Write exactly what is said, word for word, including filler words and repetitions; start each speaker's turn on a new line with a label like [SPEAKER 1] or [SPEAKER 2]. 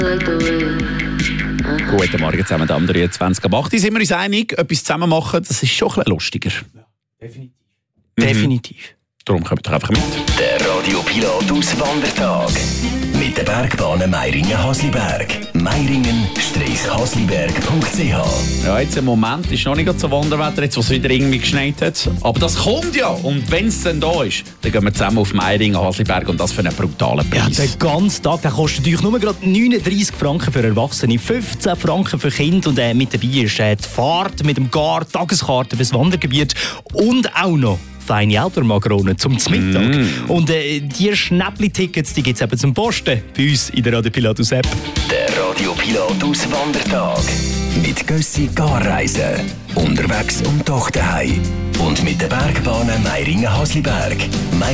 [SPEAKER 1] Guten Morgen zusammen, am dreiundzwanzig Uhr acht. Sind wir uns einig, etwas zusammen machen, das ist schon ein bisschen lustiger.
[SPEAKER 2] Ja, definitiv.
[SPEAKER 1] Mhm.
[SPEAKER 2] Definitiv.
[SPEAKER 1] Darum kommt doch einfach mit.
[SPEAKER 3] Der Radio Pilot Auswandertag. Mit der Bergbahnen Meiringen-Hasliberg. Meiringen-hasliberg punkt c h.
[SPEAKER 1] Ja, jetzt im Moment ist noch nicht so Wanderwetter, jetzt, wo es wieder irgendwie geschneit hat. Aber das kommt ja. Und wenn es dann da ist, dann gehen wir zusammen auf Meiringen-Hasliberg und das für einen brutalen Preis.
[SPEAKER 2] Ja, den ganzen Tag, der kostet euch nur gerade neununddreissig Franken für Erwachsene, fünfzehn Franken für Kinder und äh, mit dabei ist äh, die Fahrt mit dem Gar, Tageskarte fürs Wandergebiet und auch noch feine Outdoor-Makronen zum Mittag. Mm. Und äh, die Schnäppli-Tickets, die gibt es eben zum Posten bei uns in der Radio Pilatus App.
[SPEAKER 3] Der Radio Pilot Auswandertag. Mit Gössi Garreisen. Unterwegs und doch daheim. Und mit den Bergbahnen Meiringen-Hasliberg.